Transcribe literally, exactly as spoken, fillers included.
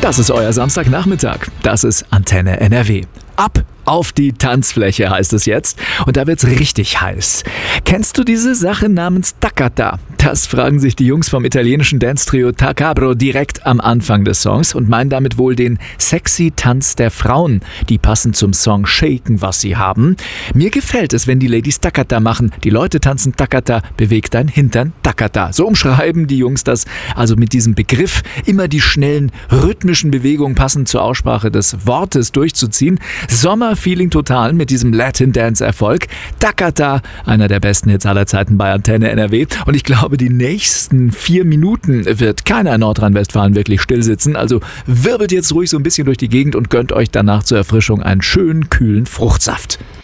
Das ist euer Samstagnachmittag. Das ist Antenne N R W. Ab auf die Tanzfläche heißt es jetzt. Und da wird's richtig heiß. Kennst du diese Sache namens Taccata? Das fragen sich die Jungs vom italienischen Dance-Trio Tacabro direkt am Anfang des Songs und meinen damit wohl den sexy Tanz der Frauen, die passend zum Song shaken, was sie haben. Mir gefällt es, wenn die Ladies Taccata machen. Die Leute tanzen Taccata, bewegt dein Hintern Taccata. So umschreiben die Jungs das also mit diesem Begriff, immer die schnellen, rhythmischen Bewegungen passend zur Aussprache des Wortes durchzuziehen. Sommerfeeling total mit diesem Latin Dance Erfolg. Taccata, einer der besten Hits aller Zeiten bei Antenne N R W. Und ich glaube, die nächsten vier Minuten wird keiner in Nordrhein-Westfalen wirklich still sitzen. Also wirbelt jetzt ruhig so ein bisschen durch die Gegend und gönnt euch danach zur Erfrischung einen schönen, kühlen Fruchtsaft.